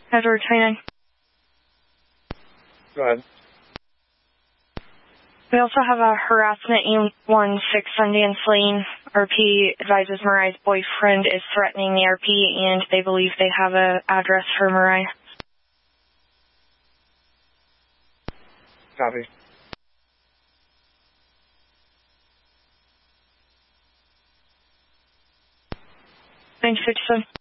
Edward 29. Go ahead. We also have a harassment E16 Sundance Lane. RP advises Mariah's boyfriend is threatening the RP and they believe they have an address for Mariah. Copy. Thanks, 57.